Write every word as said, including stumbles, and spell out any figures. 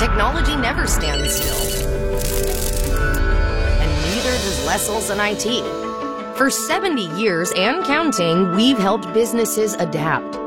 technology never stands still. And neither does Leslson I T. For seventy years and counting, we've helped businesses adapt,